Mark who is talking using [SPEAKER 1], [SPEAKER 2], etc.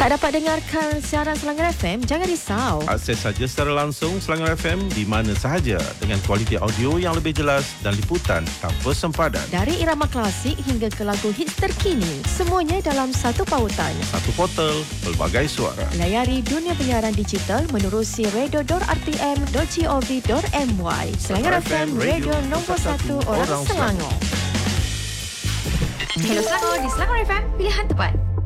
[SPEAKER 1] Tak dapat dengarkan siaran Selangor FM? Jangan risau.
[SPEAKER 2] Akses saja secara langsung Selangor FM di mana sahaja dengan kualiti audio yang lebih jelas dan liputan tanpa sempadan.
[SPEAKER 1] Dari irama klasik hingga ke lagu hits terkini, semuanya dalam satu pautan.
[SPEAKER 2] Satu portal, pelbagai suara.
[SPEAKER 1] Layari dunia penyiaran digital menerusi radio.rtm.gov.my. Selangor FM, radio nombor 1 orang Selangor. Hello Selangor, di Selangor FM, pilihan tepat.